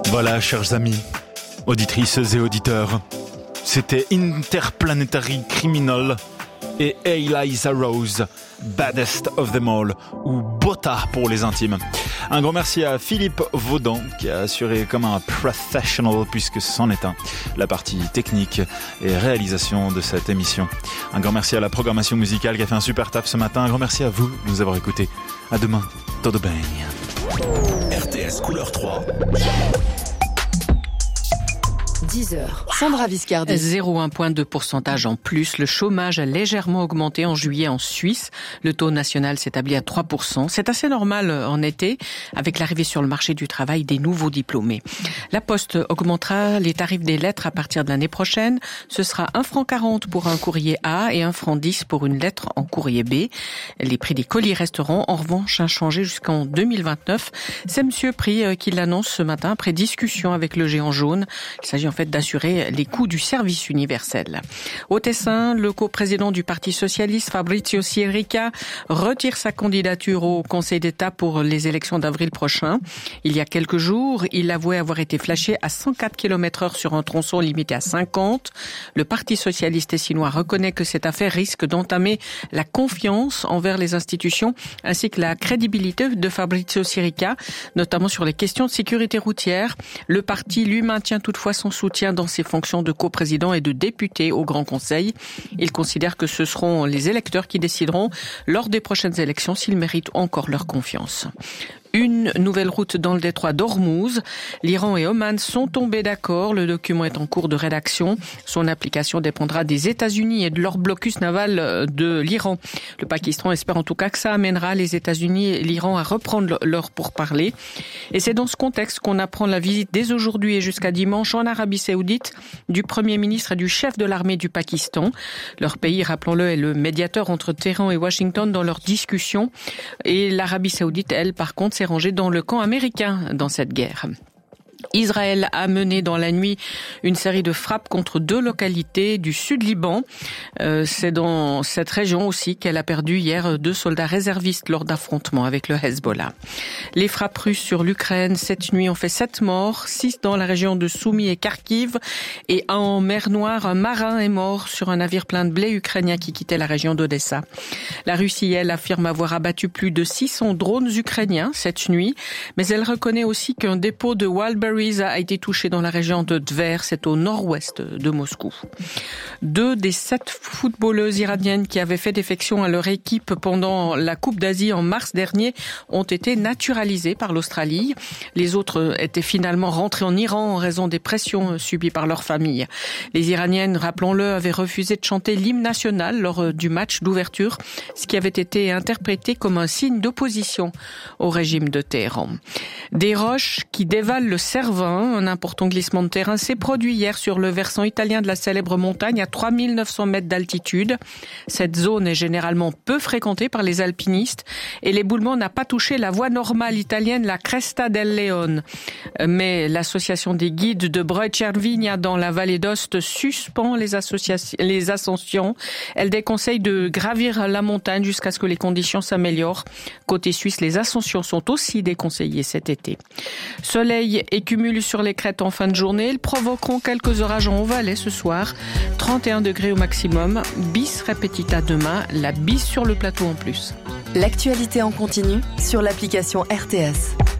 Voilà, chers amis, auditrices et auditeurs, c'était Interplanetary Criminal et Eliza Rose, Baddest of them all, ou Botta pour les intimes. Un grand merci à Philippe Vaudan qui a assuré comme un professional, puisque c'en est un, la partie technique et réalisation de cette émission. Un grand merci à la programmation musicale qui a fait un super taf ce matin. Un grand merci à vous de nous avoir écoutés. À demain, todo bem. RTS Couleur 3. 10h. Sandra Viscardi. 0,1 point de pourcentage en plus. Le chômage a légèrement augmenté en juillet en Suisse. Le taux national s'établit à 3%. C'est assez normal en été, avec l'arrivée sur le marché du travail des nouveaux diplômés. La Poste augmentera les tarifs des lettres à partir de l'année prochaine. Ce sera 1,40 franc pour un courrier A et 1,10 franc pour une lettre en courrier B. Les prix des colis resteront en revanche inchangés jusqu'en 2029. C'est Monsieur Prix qui l'annonce ce matin après discussion avec le géant jaune. Il s'agit en fait d'assurer les coûts du service universel. Au Tessin, le coprésident du Parti socialiste, Fabrizio Sierrica, retire sa candidature au Conseil d'État pour les élections d'avril prochain. Il y a quelques jours, il avouait avoir été flashé à 104 km/h sur un tronçon limité à 50. Le Parti socialiste tessinois reconnaît que cette affaire risque d'entamer la confiance envers les institutions ainsi que la crédibilité de Fabrizio Sierrica, notamment sur les questions de sécurité routière. Le parti lui maintient toutefois son soutien dans ses fonctions de coprésident et de député au Grand Conseil. Il considère que ce seront les électeurs qui décideront lors des prochaines élections s'ils méritent encore leur confiance. Une nouvelle route dans le détroit d'Ormuz. L'Iran et Oman sont tombés d'accord. Le document est en cours de rédaction. Son application dépendra des États-Unis et de leur blocus naval de l'Iran. Le Pakistan espère en tout cas que ça amènera les États-Unis et l'Iran à reprendre leur pourparlers. Et c'est dans ce contexte qu'on apprend la visite dès aujourd'hui et jusqu'à dimanche en Arabie Saoudite du Premier ministre et du chef de l'armée du Pakistan. Leur pays, rappelons-le, est le médiateur entre Téhéran et Washington dans leurs discussions. Et l'Arabie Saoudite, elle, par contre, s'est rangée dans le camp américain dans cette guerre. Israël a mené dans la nuit une série de frappes contre 2 localités du sud Liban. C'est dans cette région aussi qu'elle a perdu hier 2 soldats réservistes lors d'affrontements avec le Hezbollah. Les frappes russes sur l'Ukraine cette nuit ont fait 7 morts, 6 dans la région de Soumy et Kharkiv. Et en mer Noire, un marin est mort sur un navire plein de blé ukrainien qui quittait la région d'Odessa. La Russie, elle, affirme avoir abattu plus de 600 drones ukrainiens cette nuit. Mais elle reconnaît aussi qu'un dépôt de Walbury a été touché dans la région de Tver, c'est au nord-ouest de Moscou. 2 des 7 footballeuses iraniennes qui avaient fait défection à leur équipe pendant la Coupe d'Asie en mars dernier ont été naturalisées par l'Australie. Les autres étaient finalement rentrées en Iran en raison des pressions subies par leur famille. Les Iraniennes, rappelons-le, avaient refusé de chanter l'hymne national lors du match d'ouverture, ce qui avait été interprété comme un signe d'opposition au régime de Téhéran. Des roches qui dévalent le Cervin, un important glissement de terrain s'est produit hier sur le versant italien de la célèbre montagne à 3900 mètres d'altitude. Cette zone est généralement peu fréquentée par les alpinistes et l'éboulement n'a pas touché la voie normale italienne, la Cresta del Leone. Mais l'association des guides de Breuil Cervinia dans la vallée d'Ost suspend les ascensions. Elle déconseille de gravir la montagne jusqu'à ce que les conditions s'améliorent. Côté suisse, les ascensions sont aussi déconseillées cet été. Soleil et cumulent sur les crêtes en fin de journée. Ils provoqueront quelques orages en Haut-Valais ce soir. 31 degrés au maximum. Bis repetita demain. La bise sur le plateau en plus. L'actualité en continu sur l'application RTS.